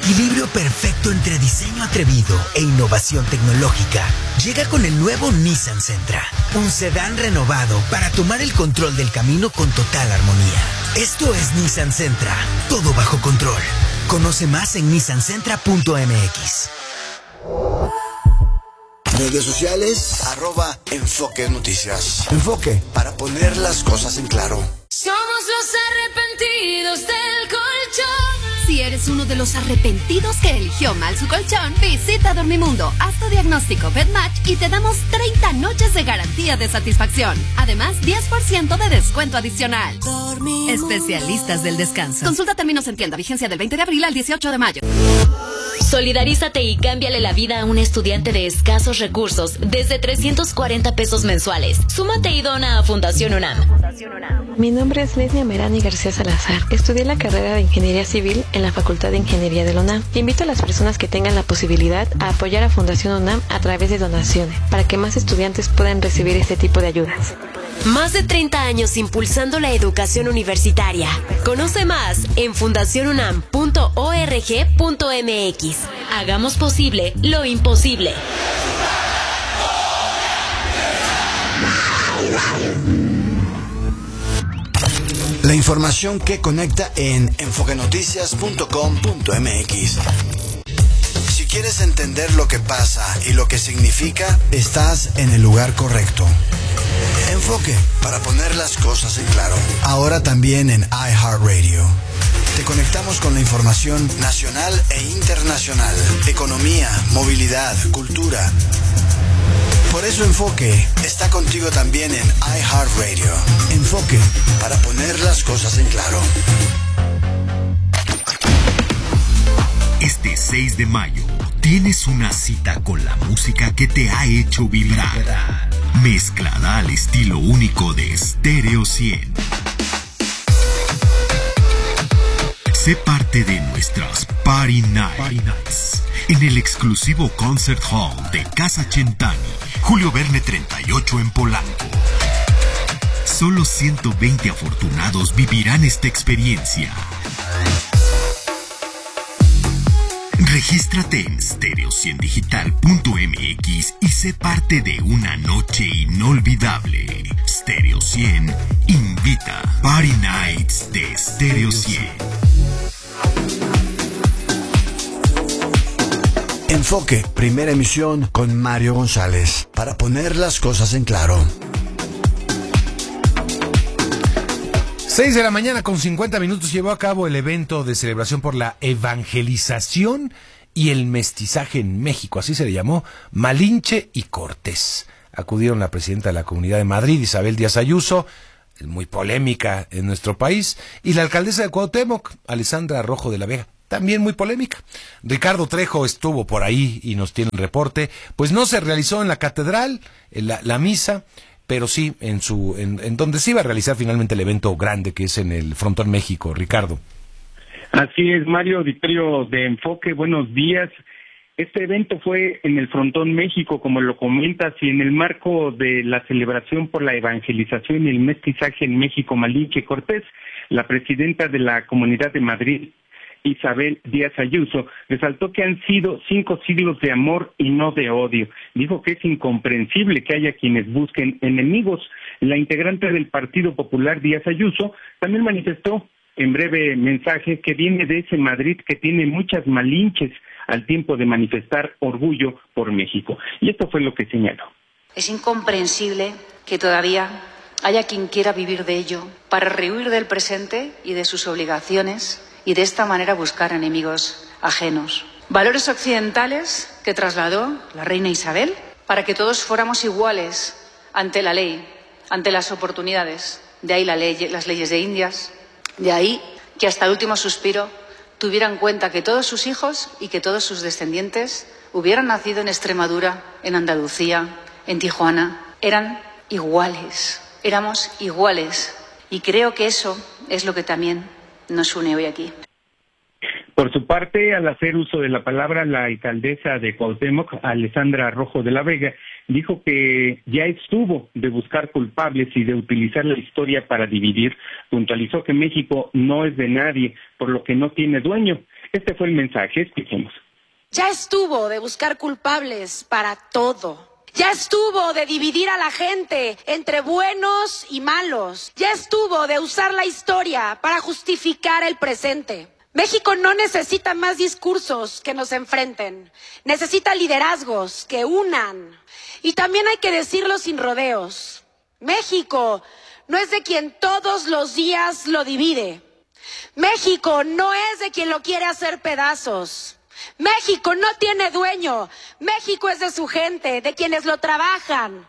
equilibrio perfecto entre diseño atrevido e innovación tecnológica llega con el nuevo Nissan Sentra, un sedán renovado para tomar el control del camino con total armonía. Esto es Nissan Sentra, todo bajo control. Conoce más en nissansentra.mx. Redes sociales, @Enfoque Noticias. Enfoque, para poner las cosas en claro. Somos los arrepentidos del colchón. Si eres uno de los arrepentidos que eligió mal su colchón, visita Dormimundo, haz tu diagnóstico BedMatch y te damos 30 noches de garantía de satisfacción. Además, 10% de descuento adicional. Dormimundo. Especialistas del descanso. Consulta términos en tienda, vigencia del 20 de abril al 18 de mayo. Solidarízate y cámbiale la vida a un estudiante de escasos recursos desde 340 pesos mensuales. Súmate y dona a Fundación UNAM. Mi nombre es Leslie Merani García Salazar. Estudié la carrera de Ingeniería Civil en la Facultad de Ingeniería de la UNAM. Invito a las personas que tengan la posibilidad a apoyar a Fundación UNAM a través de donaciones, para que más estudiantes puedan recibir este tipo de ayudas. Más de 30 años impulsando la educación universitaria. Conoce más en fundacionunam.org.mx. Hagamos posible lo imposible. La información que conecta en enfoquenoticias.com.mx. Si quieres entender lo que pasa y lo que significa, estás en el lugar correcto. Enfoque, para poner las cosas en claro. Ahora también en iHeartRadio. Te conectamos con la información nacional e internacional, economía, movilidad, cultura. Por eso Enfoque está contigo también en iHeartRadio. Enfoque, para poner las cosas en claro. Este 6 de mayo tienes una cita con la música que te ha hecho vibrar, mezclada al estilo único de Stereo 100. Sé parte de nuestras Party Nights en el exclusivo Concert Hall de Casa Centani, Julio Verne 38 en Polanco. Solo 120 afortunados vivirán esta experiencia. Regístrate en stereo100digital.mx y sé parte de una noche inolvidable. Stereo 100 invita. Party Nights de Stereo 100. Enfoque, primera emisión con Mario González, para poner las cosas en claro. 6 de la mañana con 50 minutos llevó a cabo el evento de celebración por la evangelización y el mestizaje en México, así se le llamó, Malinche y Cortés. Acudieron la presidenta de la Comunidad de Madrid, Isabel Díaz Ayuso, muy polémica en nuestro país, y la alcaldesa de Cuauhtémoc, Alessandra Rojo de la Vega, también muy polémica. Ricardo Trejo estuvo por ahí y nos tiene un reporte. Pues no se realizó en la catedral, la misa, pero sí en donde se iba a realizar finalmente el evento grande, que es en el Frontón México. Ricardo. Así es, Mario, auditorio de Enfoque, buenos días. Este evento fue en el Frontón México, como lo comentas, y en el marco de la celebración por la evangelización y el mestizaje en México, Malinche Cortés, la presidenta de la Comunidad de Madrid, Isabel Díaz Ayuso, resaltó que han sido 5 siglos de amor y no de odio. Dijo que es incomprensible que haya quienes busquen enemigos. La integrante del Partido Popular, Díaz Ayuso, también manifestó en breve mensaje que viene de ese Madrid que tiene muchas malinches al tiempo de manifestar orgullo por México. Y esto fue lo que señaló. Es incomprensible que todavía haya quien quiera vivir de ello para rehuir del presente y de sus obligaciones y de esta manera buscar enemigos ajenos. Valores occidentales que trasladó la reina Isabel para que todos fuéramos iguales ante la ley, ante las oportunidades. De ahí las leyes de Indias, de ahí que hasta el último suspiro tuviera en cuenta que todos sus hijos y que todos sus descendientes hubieran nacido en Extremadura, en Andalucía, en Tijuana, eran iguales, éramos iguales. Y creo que eso es lo que también nos une hoy aquí. Por su parte, al hacer uso de la palabra, la alcaldesa de Cuauhtémoc, Alessandra Rojo de la Vega, dijo que ya estuvo de buscar culpables y de utilizar la historia para dividir. Puntualizó que México no es de nadie, por lo que no tiene dueño. Este fue el mensaje, escuchemos. Ya estuvo de buscar culpables para todo. Ya estuvo de dividir a la gente entre buenos y malos. Ya estuvo de usar la historia para justificar el presente. México no necesita más discursos que nos enfrenten. Necesita liderazgos que unan. Y también hay que decirlo sin rodeos. México no es de quien todos los días lo divide. México no es de quien lo quiere hacer pedazos. México no tiene dueño. México es de su gente, de quienes lo trabajan.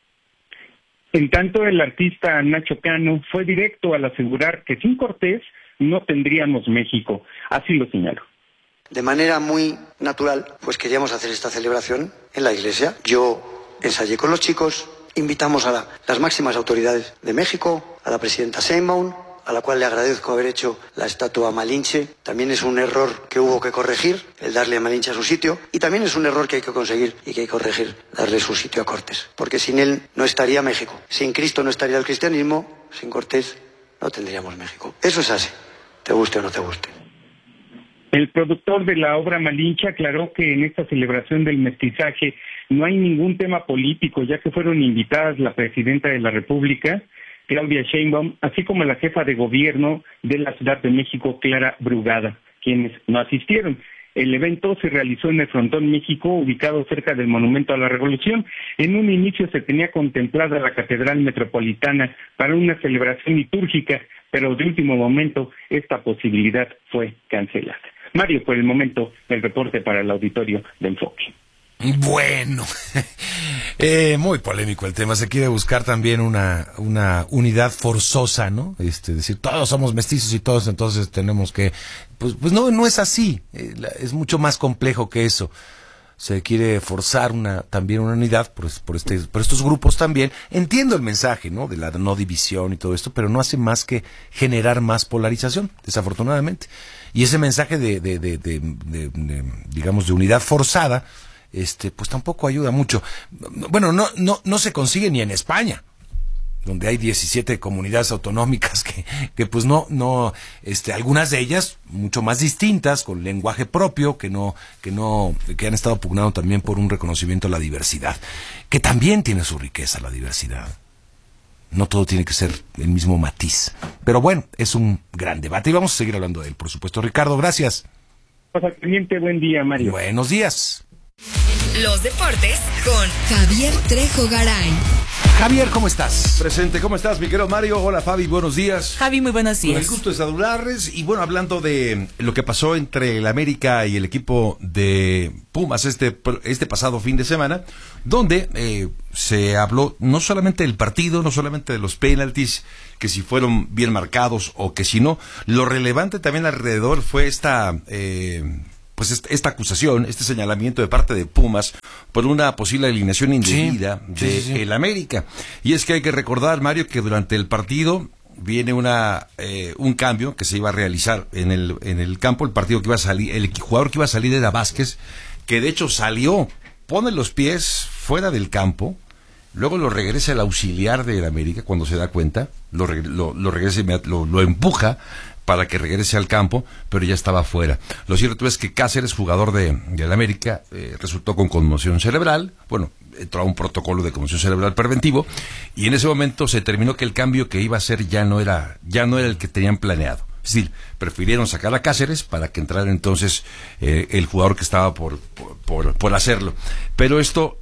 En tanto, el artista Nacho Cano fue directo al asegurar que sin Cortés no tendríamos México. Así lo señaló. De manera muy natural, pues queríamos hacer esta celebración en la iglesia. Yo ensayé con los chicos, invitamos a las máximas autoridades de México, a la presidenta Sheinbaum, a la cual le agradezco haber hecho la estatua a Malinche. También es un error que hubo que corregir, el darle a Malinche a su sitio, y también es un error que hay que conseguir y que hay que corregir, darle su sitio a Cortés. Porque sin él no estaría México. Sin Cristo no estaría el cristianismo, sin Cortés no tendríamos México. Eso es así, te guste o no te guste. El productor de la obra Malinche aclaró que en esta celebración del mestizaje no hay ningún tema político, ya que fueron invitadas la presidenta de la República, Claudia Sheinbaum, así como la jefa de gobierno de la Ciudad de México, Clara Brugada, quienes no asistieron. El evento se realizó en el Frontón México, ubicado cerca del Monumento a la Revolución. En un inicio se tenía contemplada la Catedral Metropolitana para una celebración litúrgica, pero de último momento esta posibilidad fue cancelada. Mario, por el momento, el reporte para el auditorio de Enfoque. Bueno, muy polémico el tema. Se quiere buscar también una unidad forzosa, ¿no? Decir, todos somos mestizos y todos entonces tenemos que... Pues no es así. Es mucho más complejo que eso. Se quiere forzar también una unidad por estos grupos también. Entiendo el mensaje, ¿no? De la no división y todo esto, pero no hace más que generar más polarización, desafortunadamente. Y ese mensaje digamos, de unidad forzada, pues tampoco ayuda mucho. Bueno, no se consigue ni en España, donde hay 17 comunidades autonómicas que pues no, algunas de ellas mucho más distintas, con lenguaje propio, que han estado pugnando también por un reconocimiento a la diversidad, que también tiene su riqueza la diversidad. No todo tiene que ser el mismo matiz. Pero bueno, es un gran debate y vamos a seguir hablando de él, por supuesto. Ricardo, gracias. Pasa cliente, buen día, Mario. Buenos días. Los deportes con Javier Trejo Garay. Javier, ¿cómo estás? Presente, ¿cómo estás, mi querido Mario? Hola, Fabi, buenos días. Javi, muy buenos días. Con el gusto de saludarles. Y bueno, hablando de lo que pasó entre el América y el equipo de Pumas este pasado fin de semana, donde se habló no solamente del partido, no solamente de los penaltis, que si fueron bien marcados o que si no. Lo relevante también alrededor fue esta acusación, este señalamiento de parte de Pumas por una posible alineación indebida del América. Y es que hay que recordar, Mario, que durante el partido viene un cambio que se iba a realizar en el campo. El partido que iba a salir, el jugador que iba a salir era Vázquez, que de hecho pone los pies fuera del campo, luego lo regresa el auxiliar del América cuando se da cuenta, lo regresa, lo empuja para que regrese al campo, pero ya estaba fuera. Lo cierto es que Cáceres, jugador del América, resultó con conmoción cerebral. Bueno, entró a un protocolo de conmoción cerebral preventivo, y en ese momento se determinó que el cambio que iba a hacer ya no era el que tenían planeado. Es decir, prefirieron sacar a Cáceres para que entrara entonces el jugador que estaba por hacerlo. Pero esto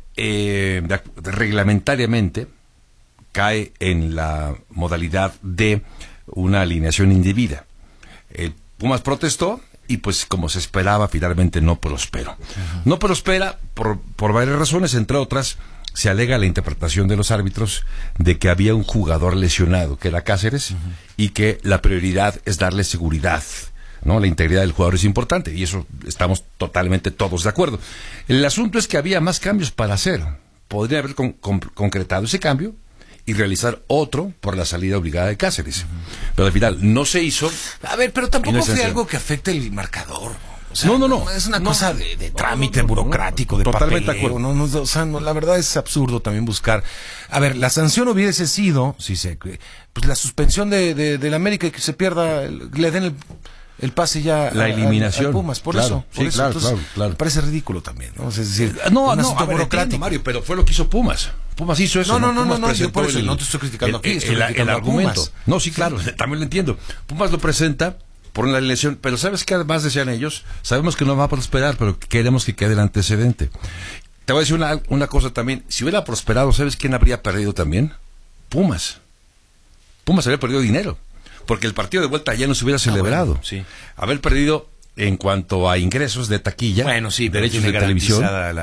reglamentariamente cae en la modalidad de una alineación indebida. Pumas protestó y pues como se esperaba finalmente no prosperó. No prospera por varias razones, entre otras se alega la interpretación de los árbitros de que había un jugador lesionado, que era Cáceres, y que la prioridad es darle seguridad, ¿no? La integridad del jugador es importante y eso estamos totalmente todos de acuerdo. El asunto es que había más cambios para hacer. Podría haber concretado ese cambio y realizar otro por la salida obligada de Cáceres. Pero al final no se hizo. A ver, pero tampoco fue algo que afecte el marcador. O sea, no. Es una cosa de trámite burocrático, de totalmente papeleo. O sea, la verdad es absurdo también buscar. A ver, la sanción hubiese sido, pues la suspensión del América y que se pierda, le den el pase ya la eliminación a Pumas, por claro, eso. Entonces, claro. Me parece ridículo también, ¿no? Es decir, no, burocrático, Mario, pero fue lo que hizo Pumas. Pumas hizo eso. No, yo por eso no te estoy criticando aquí, estoy criticando el argumento. Pumas. No, sí, claro, también lo entiendo. Pumas lo presenta por una elección, pero ¿sabes qué además decían ellos? Sabemos que no va a prosperar, pero queremos que quede el antecedente. Te voy a decir una cosa también. Si hubiera prosperado, ¿sabes quién habría perdido también? Pumas. Pumas habría perdido dinero, porque el partido de vuelta ya no se hubiera celebrado. Bueno, sí. Haber perdido en cuanto a ingresos de taquilla, bueno, sí, derechos de televisión,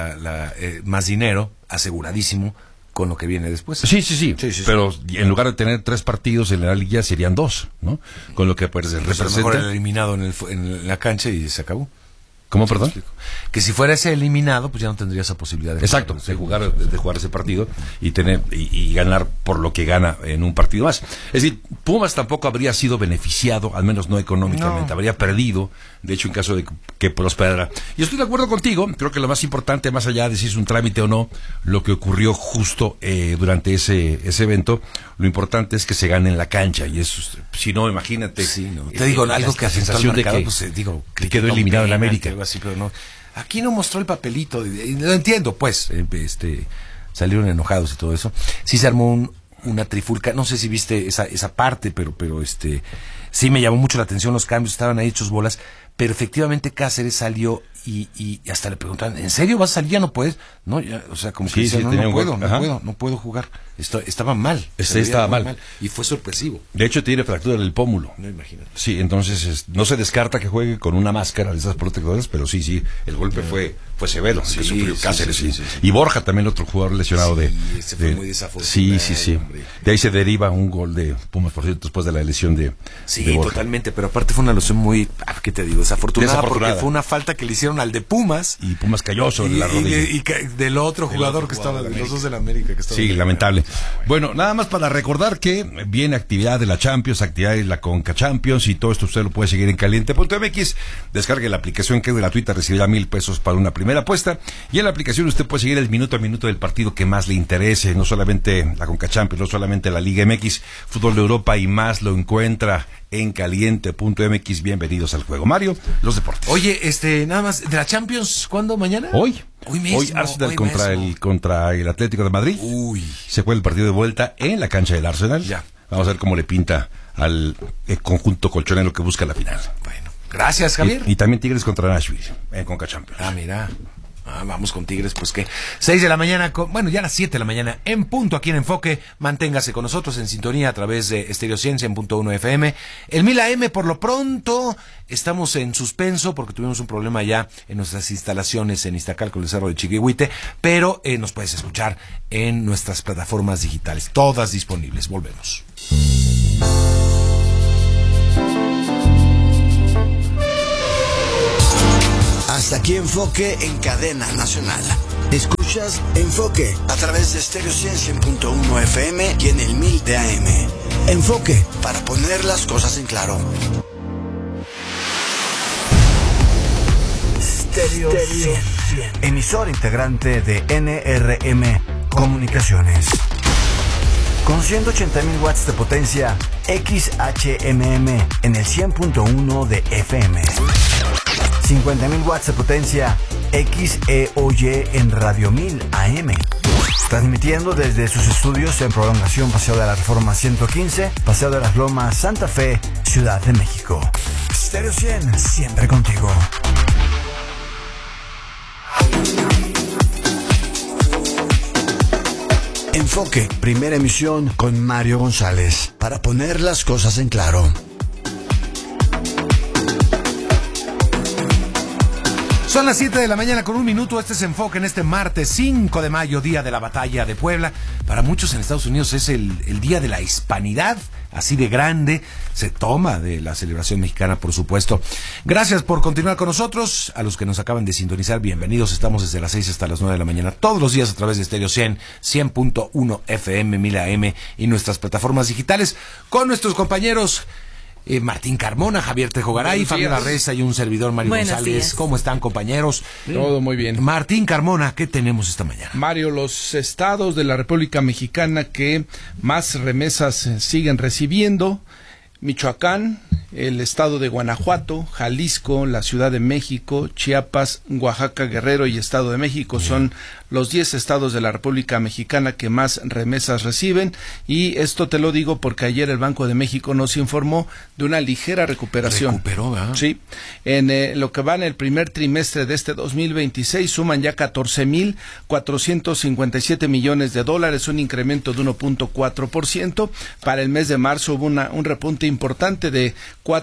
más dinero aseguradísimo con lo que viene después. Sí. Pero en lugar de tener 3 partidos en la liga serían 2, ¿no? Con lo que pues representa. Mejor eliminado en la cancha y se acabó. ¿Cómo, perdón? Que si fuera ese eliminado, pues ya no tendría esa posibilidad de jugar ese partido y tener y ganar por lo que gana en un partido más. Es decir, Pumas tampoco habría sido beneficiado, al menos no económicamente, habría perdido, de hecho, en caso de que prosperara. Y estoy de acuerdo contigo, creo que lo más importante, más allá de si es un trámite o no, lo que ocurrió justo durante ese evento, lo importante es que se gane en la cancha, y eso, si no, imagínate. Sí, no. Te digo, algo que afectó al mercado, que quedó eliminado en América. Así, pero no, aquí no mostró el papelito, lo entiendo, pues, salieron enojados y todo eso. Sí se armó una trifulca, no sé si viste esa parte, pero sí me llamó mucho la atención los cambios, estaban ahí hechos bolas, pero efectivamente Cáceres salió y hasta le preguntaron, ¿en serio vas a salir? ¿Ya no puedes? No, ya, o sea, como que decía, no puedo jugar. Estaba mal. Estaba mal. Y fue sorpresivo. De hecho, tiene fractura del pómulo. No, imagínate. Sí, entonces no se descarta que juegue con una máscara de esas protectoras, pero sí, el golpe fue severo. Que sufrió Cáceres. Sí. Y Borja también, otro jugador lesionado ese fue muy desafortunado. Sí. De ahí se deriva un gol de Pumas, por cierto, después de la lesión de Borja. Totalmente, pero aparte fue una lesión muy, ¿qué te digo? Desafortunada, porque fue una falta que le hicieron al de Pumas. Y Pumas cayó sobre la rodilla. Y del otro jugador que estaba, de los dos de la América. Sí, lamentable. Bueno, nada más para recordar que viene actividad de la Champions, actividad de la Conca Champions, y todo esto usted lo puede seguir en caliente.mx. Descargue la aplicación, que es gratuita, recibirá $1,000 para una primera apuesta, y en la aplicación usted puede seguir el minuto a minuto del partido que más le interese, no solamente la Conca Champions, no solamente la Liga MX, fútbol de Europa y más lo encuentra en caliente.mx. Bienvenidos al juego. Mario, los deportes. Oye, nada más, de la Champions, ¿cuándo? ¿Mañana? Hoy mismo, Arsenal contra el Atlético de Madrid. Se juega el partido de vuelta en la cancha del Arsenal. Ya. Vamos a ver cómo le pinta al conjunto colchonero que busca la final. Bueno, gracias, Javier. Y también Tigres contra Nashville en Conca Champions. Mira. Vamos con Tigres, pues que 6 de la mañana, ya a las 7 de la mañana, en punto aquí en Enfoque. Manténgase con nosotros en sintonía a través de Estéreo 100.1 FM. El 1000 AM, por lo pronto, estamos en suspenso porque tuvimos un problema ya en nuestras instalaciones en Iztacalco, el Cerro de Chiquihuite, pero nos puedes escuchar en nuestras plataformas digitales, todas disponibles. Volvemos. Hasta aquí Enfoque en cadena nacional. Escuchas Enfoque a través de Estéreo 100.1 FM y en el 1000 de AM. Enfoque, para poner las cosas en claro. Estéreo 100, emisor integrante de NRM Comunicaciones. Con 180.000 watts de potencia, XHMM en el 100.1 de FM. 50.000 watts de potencia, XEOY en Radio 1000 AM. Transmitiendo desde sus estudios en Prolongación Paseo de la Reforma 115, Paseo de las Lomas, Santa Fe, Ciudad de México. Estéreo 100, siempre contigo. Enfoque, primera emisión con Mario González, para poner las cosas en claro. Son las 7 de la mañana con 1 minuto. Este es Enfoque en este martes 5 de mayo, día de la batalla de Puebla. Para muchos en Estados Unidos es el día de la hispanidad, así de grande. Se toma de la celebración mexicana, por supuesto. Gracias por continuar con nosotros. A los que nos acaban de sintonizar, bienvenidos. Estamos desde las 6 hasta las 9 de la mañana, todos los días a través de Estéreo 100, 100.1 FM, 1000 AM y nuestras plataformas digitales con nuestros compañeros Martín Carmona, Javier Tejogaray, Fabiola Reza y un servidor, Mario González. Días. ¿Cómo están, compañeros? Todo muy bien. Martín Carmona, ¿qué tenemos esta mañana? Mario, los estados de la República Mexicana que más remesas siguen recibiendo Michoacán, el estado de Guanajuato, Jalisco, la Ciudad de México, Chiapas, Oaxaca, Guerrero y Estado de México son los 10 estados de la República Mexicana que más remesas reciben, y esto te lo digo porque ayer el Banco de México nos informó de una ligera recuperación. Recuperó, ¿verdad? Sí, en lo que va en el primer trimestre de este 2026 suman ya 14,457 millones de dólares, un incremento de 1.4%. Para el mes de marzo hubo un repunte importante de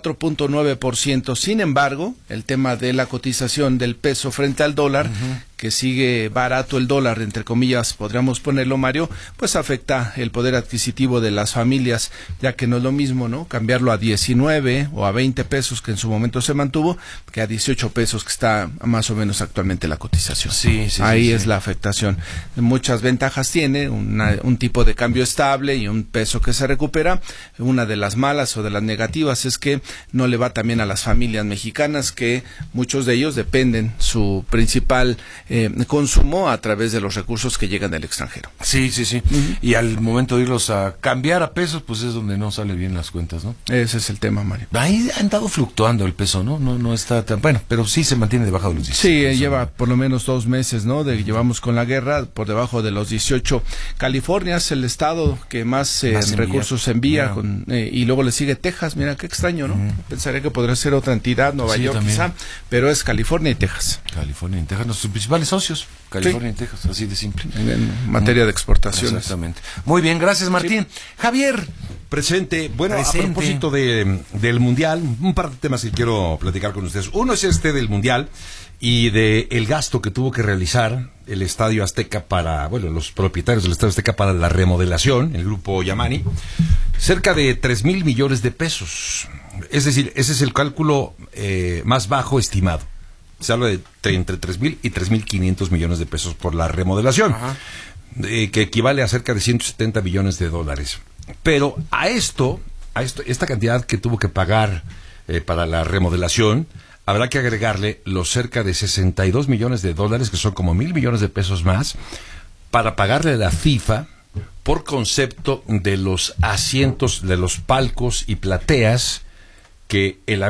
4.9%. Sin embargo, el tema de la cotización del peso frente al dólar, que sigue barato el dólar, entre comillas, podríamos ponerlo, Mario, pues afecta el poder adquisitivo de las familias, ya que no es lo mismo, ¿no?, cambiarlo a 19 o a 20 pesos, que en su momento se mantuvo, que a 18 pesos, que está más o menos actualmente la cotización. Ahí es la afectación. Muchas ventajas tiene, un tipo de cambio estable y un peso que se recupera. Una de las malas o de las negativas es que no le va también a las familias mexicanas, que muchos de ellos dependen su principal consumo a través de los recursos que llegan del extranjero. Sí. Y al momento de irlos a cambiar a pesos, pues es donde no salen bien las cuentas, ¿no? Ese es el tema, Mario. Ahí ha andado fluctuando el peso, ¿no? No está tan... Bueno, pero sí se mantiene debajo de los 18. Sí, lleva por lo menos 2 meses, ¿no? Llevamos con la guerra por debajo de los 18. California es el estado que más recursos envía, y luego le sigue Texas. Mira, qué extraño, ¿no? Pensaría que podría ser otra entidad, Nueva York también, quizá, pero es California y Texas. California y Texas, nuestros principales socios, California y Texas, así de simple. En materia de exportaciones. Exactamente. Muy bien, gracias, Martín. Javier. Presente. Bueno, a propósito del Mundial, un par de temas que quiero platicar con ustedes. Uno es este del Mundial y de el gasto que tuvo que realizar el Estadio Azteca los propietarios del Estadio Azteca para la remodelación, el grupo Yamani, cerca de 3,000 millones de pesos. Es decir, ese es el cálculo más bajo estimado. Se habla de entre 3,000 y 3,500 millones de pesos por la remodelación, que equivale a cerca de 170 millones de dólares. Pero a esta cantidad que tuvo que pagar para la remodelación, habrá que agregarle los cerca de 62 millones de dólares, que son como 1,000 millones de pesos más, para pagarle a la FIFA por concepto de los asientos, de los palcos y plateas que el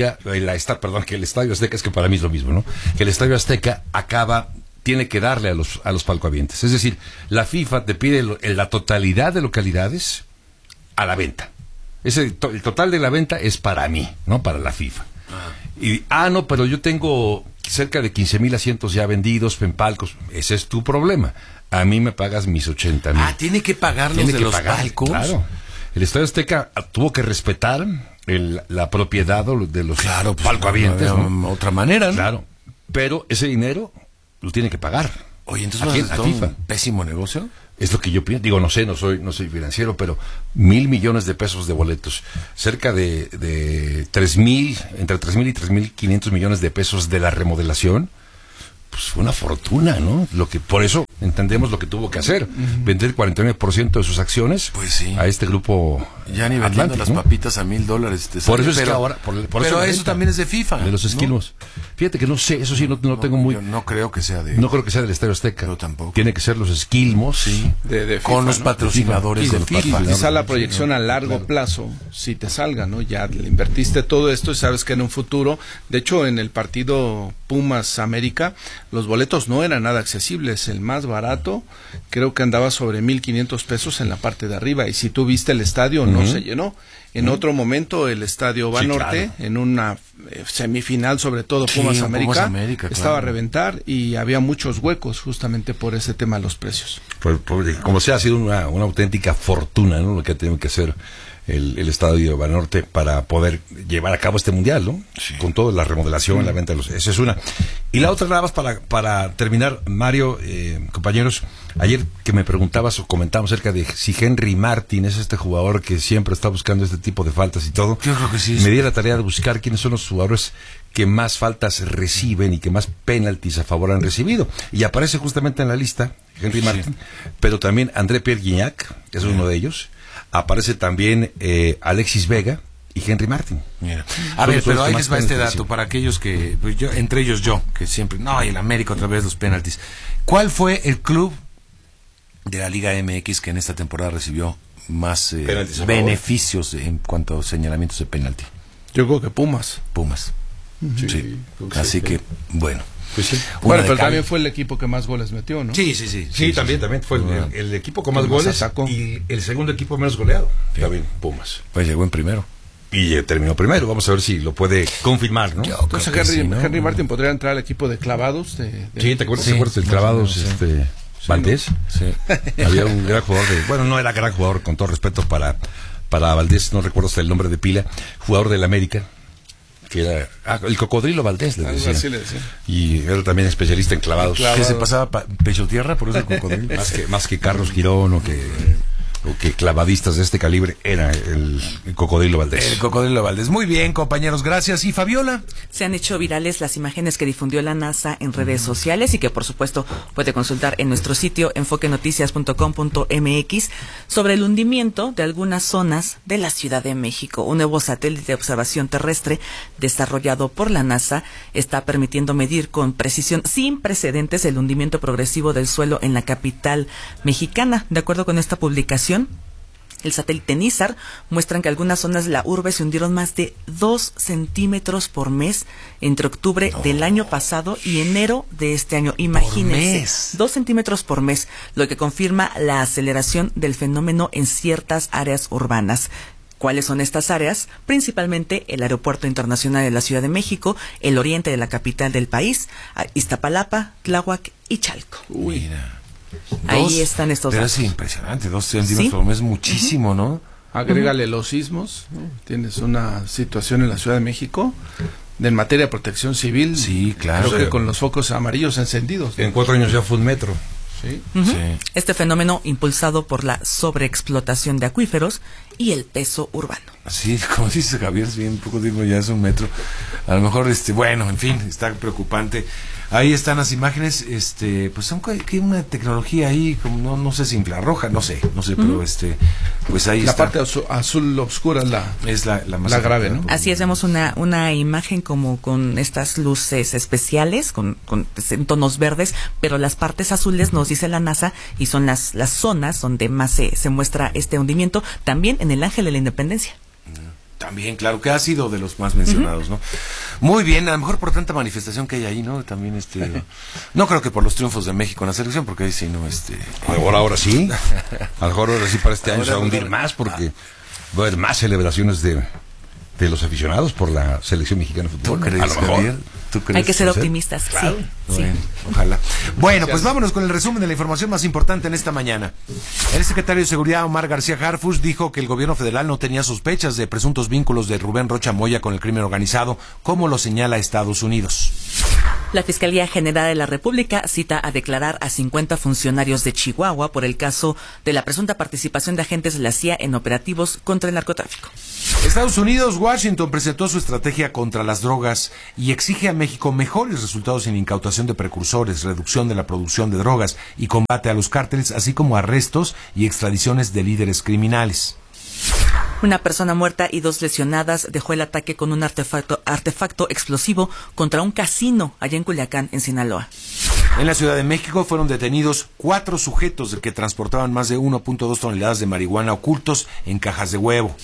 Estadio Azteca, es que para mí es lo mismo, ¿no? Que el Estadio Azteca tiene que darle a los palcohabientes. Es decir, la FIFA te pide la totalidad de localidades a la venta. El total de la venta es para mí, no para la FIFA. Pero yo tengo cerca de 15,000 asientos ya vendidos en palcos. Ese es tu problema. A mí me pagas mis 80,000. ¿Tiene que pagarlos de los palcos? Claro. El Estadio Azteca tuvo que respetar la propiedad de los palcohabientes. ¿No? Otra manera, ¿no? Claro. Pero ese dinero lo tiene que pagar. Oye, entonces ¿a FIFA? ¿Un pésimo negocio? Es lo que yo pienso. Digo, no sé, no soy financiero, pero 1,000 millones de pesos de boletos, cerca de 3,000, entre 3,000 y 3,500 millones de pesos de la remodelación, pues fue una fortuna, ¿no? Por eso entendemos lo que tuvo que hacer, vender el 49% de sus acciones a este grupo. Ya ni vendiendo las papitas a $1,000. Por eso es que ahora, pero eso también es de FIFA. De los esquilmos. ¿No? Fíjate que no sé, eso sí no tengo muy. Yo no creo que sea No creo que sea del Estadio Azteca. Yo tampoco. Tiene que ser los esquilmos. De FIFA, con los patrocinadores de FIFA. Quizá la proyección a largo plazo, si te salga, ¿no? Ya le invertiste todo esto y sabes que en un futuro, de hecho, en el partido Pumas América, los boletos no eran nada accesibles. El más barato creo que andaba sobre 1,500 pesos en la parte de arriba, y si tú viste el estadio no se llenó. En otro momento el Estadio Banorte, en una semifinal, sobre todo Pumas América, estaba a reventar y había muchos huecos justamente por ese tema de los precios. Como sea, ha sido una auténtica fortuna, ¿no? Lo que ha tenido que hacer el Estadio Banorte para poder llevar a cabo este mundial, ¿no? Sí. Con toda la remodelación, la venta de los... Esa es una. Y la otra, nada más para terminar, Mario, compañeros, ayer que me preguntabas o comentábamos acerca de si Henry Martin es este jugador que siempre está buscando este tipo de faltas y todo. Yo creo que sí. Me di la tarea de buscar quiénes son los jugadores que más faltas reciben y que más penaltis a favor han recibido. Y aparece justamente en la lista Henry Martin, pero también André Pierre Gignac, es uno de ellos. Aparece también Alexis Vega y Henry Martin. Mira. A ver, pero ahí les va este dato para aquellos que, entre ellos yo, que siempre, y el América otra vez los penaltis. ¿Cuál fue el club de la Liga MX que en esta temporada recibió más beneficios en cuanto a señalamientos de penalti? Yo creo que Pumas. Sí. Así que, bueno. Pues sí. Bueno, pero también fue el equipo que más goles metió, ¿no? Sí, también fue el equipo con más goles atacó. Y el segundo equipo menos goleado. Sí. También Pumas. Pues llegó en primero. Y terminó primero. Vamos a ver si lo puede confirmar, ¿no? Entonces Henry Martin podría entrar al equipo de clavados. Sí, ¿te acuerdas del clavados? Valdés. Sí. Había un gran jugador bueno, no era gran jugador, con todo respeto para Valdés, no recuerdo hasta el nombre de pila, jugador del América, que era el Cocodrilo Valdés, le decían. Así le decían. Y era también especialista en clavados. ¿Qué se pasaba pecho tierra por eso el Cocodrilo? más que Carlos Girón o que clavadistas de este calibre, era el Cocodrilo Valdés. El Cocodrilo Valdés. Muy bien, compañeros, gracias. ¿Y Fabiola? Se han hecho virales las imágenes que difundió la NASA en redes sociales y que por supuesto puede consultar en nuestro sitio enfoquenoticias.com.mx sobre el hundimiento de algunas zonas de la Ciudad de México. Un nuevo satélite de observación terrestre desarrollado por la NASA está permitiendo medir con precisión sin precedentes el hundimiento progresivo del suelo en la capital mexicana. De acuerdo con esta publicación, el satélite NISAR muestran que algunas zonas de la urbe se hundieron más de 2 centímetros por mes entre octubre del año pasado y enero de este año. Imagínense, 2 centímetros por mes, lo que confirma la aceleración del fenómeno en ciertas áreas urbanas. ¿Cuáles son estas áreas? Principalmente el Aeropuerto Internacional de la Ciudad de México, el oriente de la capital del país, Iztapalapa, Tláhuac y Chalco. Mira. Ahí están estos datos. Pero es impresionante, 2 centímetros por mes, muchísimo, ¿no? Agrégale los sismos, ¿no? Tienes una situación en la Ciudad de México en materia de protección civil. Sí, claro. Creo que con los focos amarillos encendidos, ¿no? En 4 años ya fue 1 metro. Sí. Este fenómeno impulsado por la sobreexplotación de acuíferos y el peso urbano. Sí, como dice Javier, si bien poco tiempo ya es 1 metro. A lo mejor, bueno, en fin, está preocupante. Ahí están las imágenes, pues son que una tecnología ahí, como no sé si infrarroja, no sé, pero pues ahí la está. La parte azul oscura es la más grave, ¿no? Así es, vemos una imagen como con estas luces especiales, con tonos verdes, pero las partes azules nos dice la NASA y son las zonas donde más se muestra este hundimiento, también en el Ángel de la Independencia. También, claro, que ha sido de los más mencionados, ¿no? Muy bien, a lo mejor por tanta manifestación que hay ahí, ¿no? También, no creo que por los triunfos de México en la selección, porque ahí sí, ¿no? Ahora sí. A lo mejor ahora sí para este año se va a hundir más, porque va a haber más celebraciones de los aficionados por la selección mexicana de fútbol. ¿Tú crees, a lo mejor. Javier? ¿Tú crees? Hay que ser optimistas, claro. Sí. Bueno, ojalá. Bueno, pues vámonos con el resumen de la información más importante en esta mañana. El secretario de Seguridad, Omar García Harfuch, dijo que el gobierno federal no tenía sospechas de presuntos vínculos de Rubén Rocha Moya con el crimen organizado, como lo señala Estados Unidos. La Fiscalía General de la República cita a declarar a 50 funcionarios de Chihuahua por el caso de la presunta participación de agentes de la CIA en operativos contra el narcotráfico. Estados Unidos, Washington presentó su estrategia contra las drogas y exige a México mejores resultados en incautación de precursores, reducción de la producción de drogas y combate a los cárteles, así como arrestos y extradiciones de líderes criminales. Una persona muerta y 2 lesionadas dejó el ataque con un artefacto explosivo contra un casino allá en Culiacán, en Sinaloa. En la Ciudad de México fueron detenidos 4 sujetos que transportaban más de 1.2 toneladas de marihuana ocultos en cajas de huevo.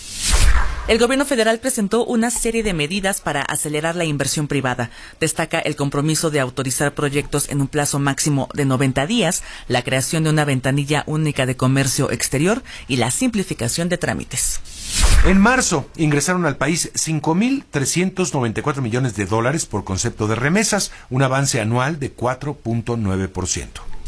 El gobierno federal presentó una serie de medidas para acelerar la inversión privada. Destaca el compromiso de autorizar proyectos en un plazo máximo de 90 días, la creación de una ventanilla única de comercio exterior y la simplificación de trámites. En marzo ingresaron al país $5,394 millones por concepto de remesas, un avance anual de 4.9%.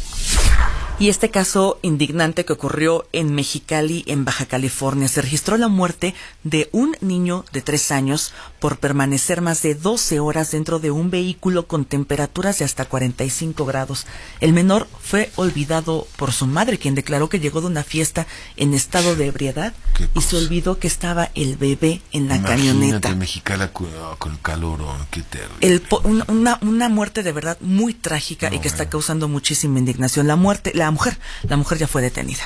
Y este caso indignante que ocurrió en Mexicali, en Baja California, se registró la muerte de un niño de 3 años por permanecer más de 12 horas dentro de un vehículo con temperaturas de hasta 45 grados. El menor fue olvidado por su madre, quien declaró que llegó de una fiesta en estado de ebriedad y se olvidó que estaba el bebé en la camioneta. Imagínate, Mexicali con el calor, qué terrible. Una muerte de verdad muy trágica y que está causando muchísima indignación. La mujer ya fue detenida.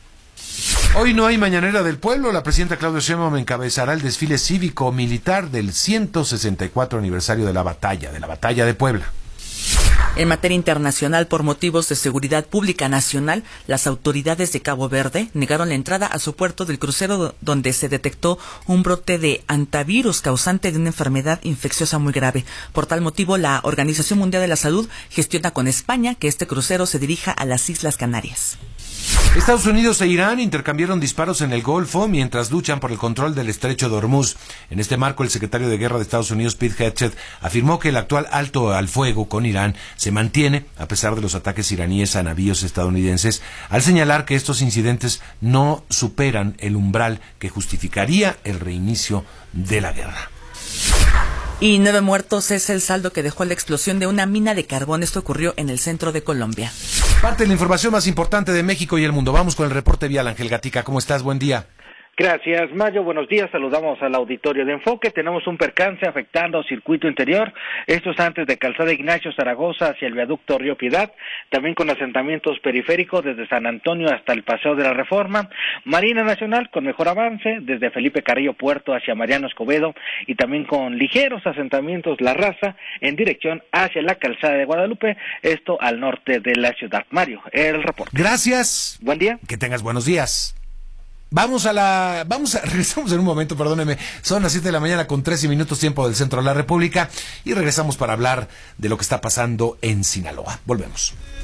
Hoy no hay mañanera del pueblo. La presidenta Claudia Sheinbaum encabezará el desfile cívico-militar del 164 aniversario de la batalla de Puebla. En materia internacional, por motivos de seguridad pública nacional, las autoridades de Cabo Verde negaron la entrada a su puerto del crucero donde se detectó un brote de hantavirus causante de una enfermedad infecciosa muy grave. Por tal motivo, la Organización Mundial de la Salud gestiona con España que este crucero se dirija a las Islas Canarias. Estados Unidos e Irán intercambiaron disparos en el Golfo mientras luchan por el control del estrecho de Hormuz. En este marco, el secretario de Guerra de Estados Unidos, Pete Hegseth, afirmó que el actual alto al fuego con Irán se mantiene a pesar de los ataques iraníes a navíos estadounidenses, al señalar que estos incidentes no superan el umbral que justificaría el reinicio de la guerra. Y 9 muertos es el saldo que dejó la explosión de una mina de carbón. Esto ocurrió en el centro de Colombia. Parte de la información más importante de México y el mundo. Vamos con el reporte vial. Ángel Gatica, ¿cómo estás? Buen día. Gracias, Mayo. Buenos días. Saludamos al auditorio de Enfoque. Tenemos un percance afectando circuito interior. Esto es antes de Calzada Ignacio Zaragoza hacia el viaducto Río Piedad. También con asentamientos periféricos desde San Antonio hasta el Paseo de la Reforma. Marina Nacional con mejor avance desde Felipe Carrillo Puerto hacia Mariano Escobedo. Y también con ligeros asentamientos La Raza en dirección hacia la Calzada de Guadalupe. Esto al norte de la ciudad. Mario, el reporte. Gracias. Buen día. Que tengas buenos días. Regresamos en un momento, perdóneme. Son las 7 de la mañana con 13 minutos tiempo del centro de la República y regresamos para hablar de lo que está pasando en Sinaloa. Volvemos.